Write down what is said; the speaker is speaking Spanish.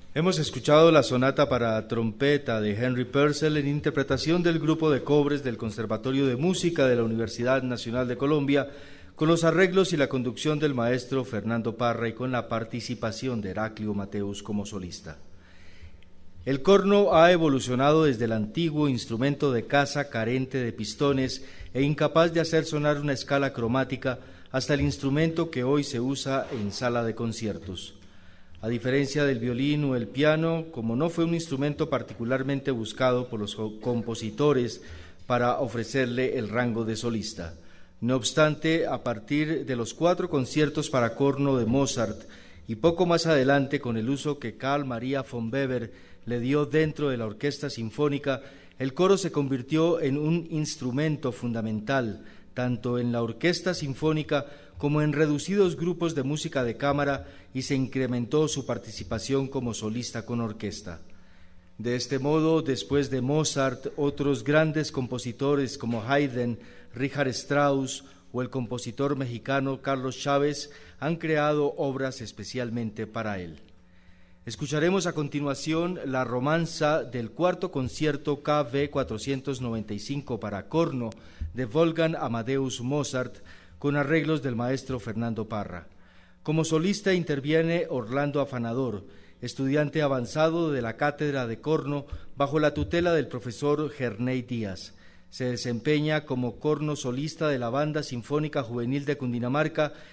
Hemos escuchado la sonata para trompeta de Henry Purcell en interpretación del grupo de cobres del Conservatorio de Música de la Universidad Nacional de Colombia, con los arreglos y la conducción del maestro Fernando Parra y con la participación de Heraclio Mateus como solista. El corno ha evolucionado desde el antiguo instrumento de caza carente de pistones e incapaz de hacer sonar una escala cromática hasta el instrumento que hoy se usa en sala de conciertos. A diferencia del violín o el piano, como no fue un instrumento particularmente buscado por los compositores para ofrecerle el rango de solista. No obstante, a partir de los 4 conciertos para corno de Mozart y poco más adelante con el uso que Carl Maria von Weber le dio dentro de la orquesta sinfónica, el coro se convirtió en un instrumento fundamental, tanto en la orquesta sinfónica como en reducidos grupos de música de cámara, y se incrementó su participación como solista con orquesta. De este modo, después de Mozart, otros grandes compositores como Haydn, Richard Strauss o el compositor mexicano Carlos Chávez han creado obras especialmente para él. Escucharemos a continuación la romanza del 4º concierto KV 495 para corno de Wolfgang Amadeus Mozart, con arreglos del maestro Fernando Parra. Como solista interviene Orlando Afanador, estudiante avanzado de la cátedra de corno bajo la tutela del profesor Gerney Díaz. Se desempeña como corno solista de la Banda Sinfónica Juvenil de Cundinamarca